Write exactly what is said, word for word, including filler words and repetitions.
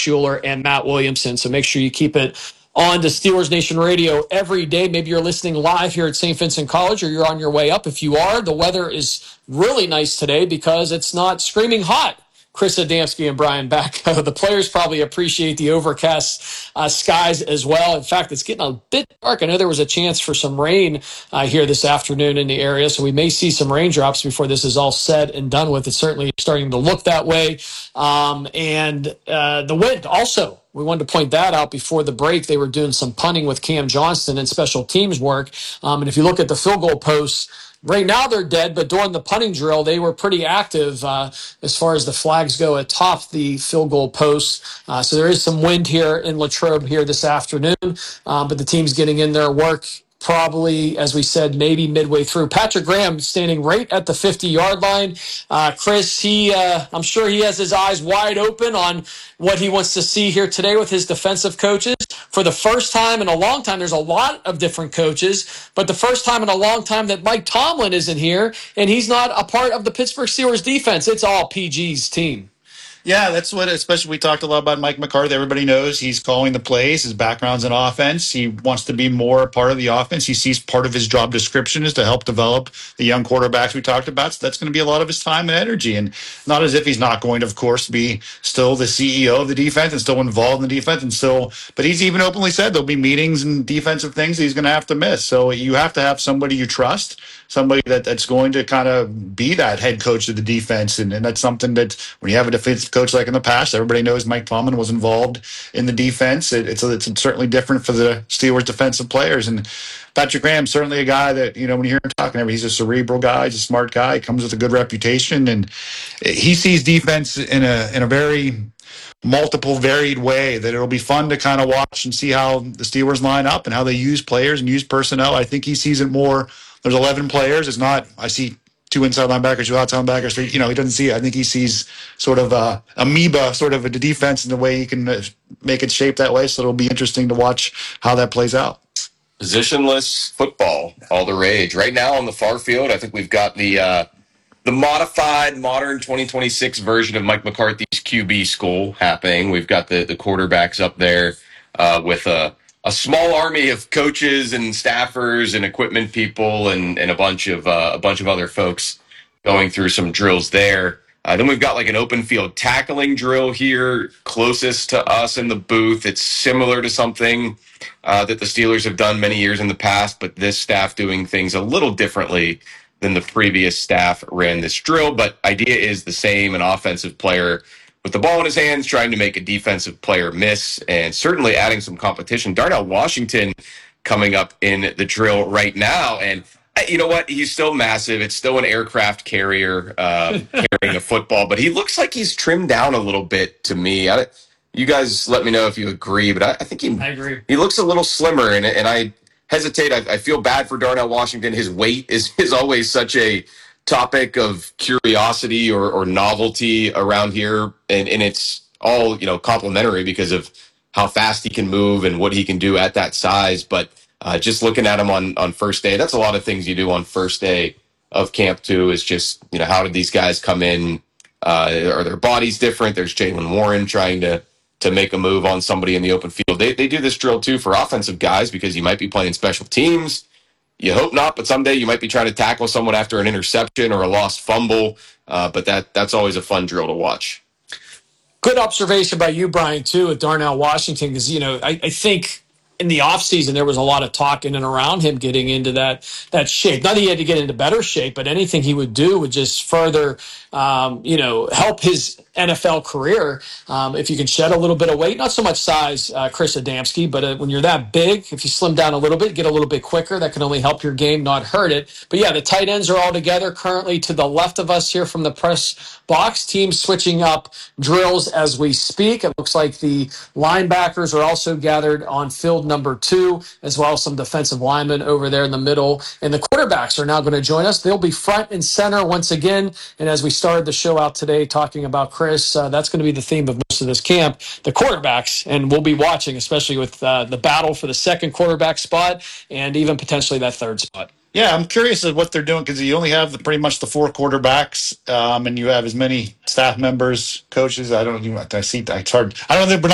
Schuler and Matt Williamson. So make sure you keep it on to Steelers Nation Radio every day. Maybe you're listening live here at Saint Vincent College, or you're on your way up. If you are, the weather is really nice today because it's not screaming hot. Chris Adamski and Brian Backo. The players probably appreciate the overcast uh, skies as well. In fact, it's getting a bit dark. I know there was a chance for some rain uh, here this afternoon in the area, so we may see some raindrops before this is all said and done with. It's certainly starting to look that way. Um, and uh, the wind also. We wanted to point that out before the break. They were doing some punting with Cam Johnston and special teams work. Um, and if you look at the field goal posts, right now they're dead, but during the punting drill, they were pretty active uh, as far as the flags go atop the field goal posts. Uh, so there is some wind here in Latrobe here this afternoon, uh, but the team's getting in their work probably, as we said, maybe midway through. Patrick Graham standing right at the fifty-yard line. Uh, Chris, he, uh, I'm sure he has his eyes wide open on what he wants to see here today with his defensive coaches. For the first time in a long time, there's a lot of different coaches, but the first time in a long time that Mike Tomlin isn't here, and he's not a part of the Pittsburgh Steelers defense. It's all P G's team. Yeah, that's what, especially we talked a lot about Mike McCarthy. Everybody knows he's calling the plays. His background's in offense. He wants to be more a part of the offense. He sees part of his job description is to help develop the young quarterbacks we talked about. So that's going to be a lot of his time and energy. And not as if he's not going to, of course, be still the C E O of the defense and still involved in the defense. And still, but he's even openly said there'll be meetings and defensive things he's going to have to miss. So you have to have somebody you trust, somebody that, that's going to kind of be that head coach of the defense. And, and that's something that when you have a defensive coach like in the past, everybody knows Mike Tomlin was involved in the defense. It, it's, it's certainly different for the Steelers defensive players. And Patrick Graham's certainly a guy that, you know, when you hear him talking, he's a cerebral guy, he's a smart guy, he comes with a good reputation. And he sees defense in a in a very multiple, varied way that it'll be fun to kind of watch and see how the Steelers line up and how they use players and use personnel. I think he sees it more. There's eleven players. It's not, I see two inside linebackers, two outside linebackers. You know, he doesn't see it. I think he sees sort of a amoeba, sort of a defense in the way he can make it shape that way. So it'll be interesting to watch how that plays out. Positionless football, all the rage. Right now on the far field, I think we've got the uh, the modified, modern twenty twenty-six version of Mike McCarthy's Q B school happening. We've got the, the quarterbacks up there uh, with a, a small army of coaches and staffers and equipment people and, and a bunch of uh, a bunch of other folks going through some drills there. Uh, then we've got like an open field tackling drill here closest to us in the booth. It's similar to something uh, that the Steelers have done many years in the past, but this staff doing things a little differently than the previous staff ran this drill. But idea is the same, an offensive player with the ball in his hands trying to make a defensive player miss, and certainly adding some competition. Darnell Washington coming up in the drill right now, and you know what? He's still massive. It's still an aircraft carrier uh, carrying a football, but he looks like he's trimmed down a little bit to me. I, you guys let me know if you agree, but I, I think he I agree. He looks a little slimmer, and, and I hesitate. I, I feel bad for Darnell Washington. His weight is, is always such a topic of curiosity or, or novelty around here, and, and it's all, you know, complimentary because of how fast he can move and what he can do at that size, but Uh, just looking at him on, on first day, that's a lot of things you do on first day of camp too, is just, you know, how did these guys come in? Uh, are their bodies different? There's Jaylen Warren trying to to make a move on somebody in the open field. They they do this drill too for offensive guys because you might be playing special teams. You hope not, but someday you might be trying to tackle someone after an interception or a lost fumble. Uh, but that that's always a fun drill to watch. Good observation by you, Brian, too, with Darnell Washington, because, you know, I, I think in the offseason, there was a lot of talk in and around him getting into that that shape. Not that he had to get into better shape, but anything he would do would just further, um, you know, help his N F L career. Um, if you can shed a little bit of weight, not so much size, uh, Chris Adamski, but uh, when you're that big, if you slim down a little bit, get a little bit quicker, that can only help your game, not hurt it. But yeah, the tight ends are all together currently to the left of us here from the press box. Teams switching up drills as we speak. It looks like the linebackers are also gathered on field number two, as well as some defensive linemen over there in the middle. And the quarterbacks are now going to join us. They'll be front and center once again. And as we started the show out today talking about Chris, uh, that's going to be the theme of most of this camp, the quarterbacks. And we'll be watching, especially with uh, the battle for the second quarterback spot and even potentially that third spot. Yeah, I'm curious of what they're doing because you only have the, pretty much the four quarterbacks, um, and you have as many staff members, coaches. I don't even. I see. It's hard. I don't know. They're